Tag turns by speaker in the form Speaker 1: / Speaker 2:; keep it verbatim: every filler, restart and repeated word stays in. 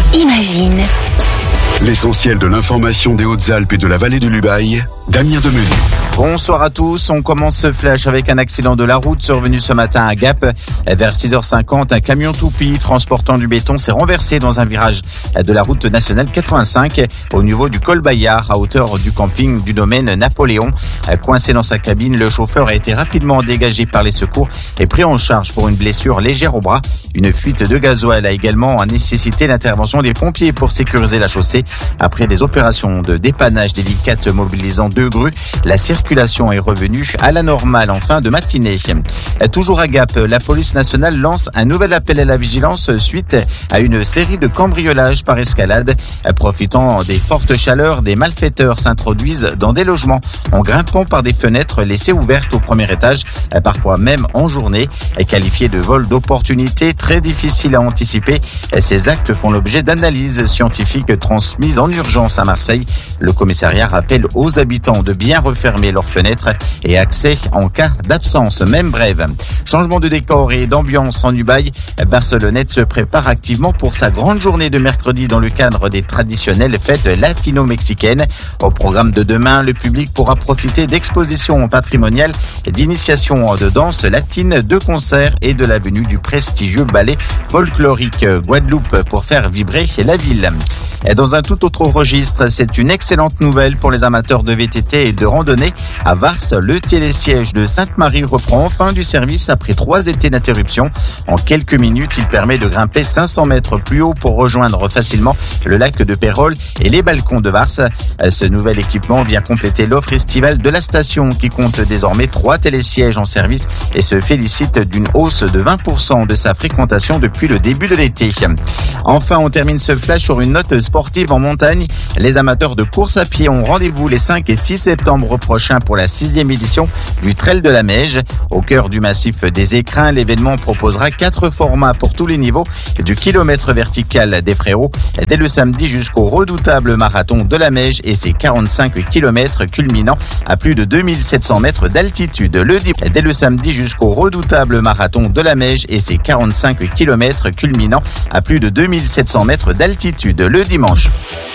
Speaker 1: Imagine.
Speaker 2: L'essentiel de l'information des Hautes-Alpes et de la vallée du Lubaï, Damien Demenu.
Speaker 3: Bonsoir à tous, on commence ce flash avec un accident de la route survenu ce matin à Gap. Vers six heures cinquante, un camion toupie transportant du béton s'est renversé dans un virage de la route nationale quatre-vingt-cinq au niveau du col Bayard à hauteur du camping du domaine Napoléon. Coincé dans sa cabine, le chauffeur a été rapidement dégagé par les secours et pris en charge pour une blessure légère au bras. Une fuite de gasoil a également nécessité l'intervention des pompiers pour sécuriser la chaussée. Après des opérations de dépannage délicates mobilisant deux grues, la circulation La est revenue à la normale en fin de matinée. Toujours à Gap, la police nationale lance un nouvel appel à la vigilance suite à une série de cambriolages par escalade. Profitant des fortes chaleurs, des malfaiteurs s'introduisent dans des logements en grimpant par des fenêtres laissées ouvertes au premier étage, parfois même en journée. Qualifiés de vol d'opportunité très difficile à anticiper, ces actes font l'objet d'analyses scientifiques transmises en urgence à Marseille. Le commissariat rappelle aux habitants de bien refermer leurs fenêtres et accès en cas d'absence, même brève. Changement de décor et d'ambiance en Dubaï. Barcelonnette se prépare activement pour sa grande journée de mercredi dans le cadre des traditionnelles fêtes latino-mexicaines. Au programme de demain, le public pourra profiter d'expositions patrimoniales, d'initiations de danse latine, de concerts et de la venue du prestigieux ballet folklorique Guadeloupe pour faire vibrer la ville. Dans un tout autre registre, c'est une excellente nouvelle pour les amateurs de V T T et de randonnée. À Vars, le télésiège de Sainte-Marie reprend enfin du service après trois étés d'interruption. En quelques minutes, il permet de grimper cinq cents mètres plus haut pour rejoindre facilement le lac de Pérol et les balcons de Vars. Ce nouvel équipement vient compléter l'offre estivale de la station qui compte désormais trois télésièges en service et se félicite d'une hausse de vingt pour cent de sa fréquentation depuis le début de l'été. Enfin, on termine ce flash sur une note sportive en montagne. Les amateurs de course à pied ont rendez-vous les cinq et six septembre prochains pour la sixième édition du Trail de la Meige. Au cœur du massif des Écrins, l'événement proposera quatre formats pour tous les niveaux, du kilomètre vertical des Frérots dès le samedi jusqu'au redoutable marathon de la Meige et ses quarante-cinq kilomètres culminant à plus de deux mille sept cents mètres d'altitude. Le dès le samedi jusqu'au redoutable marathon de la Meige et ses quarante-cinq kilomètres culminant à plus de deux mille sept cents mètres d'altitude le dimanche.